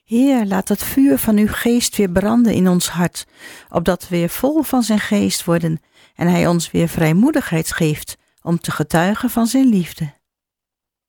Heer, laat het vuur van uw geest weer branden in ons hart, opdat we weer vol van zijn geest worden en hij ons weer vrijmoedigheid geeft om te getuigen van zijn liefde.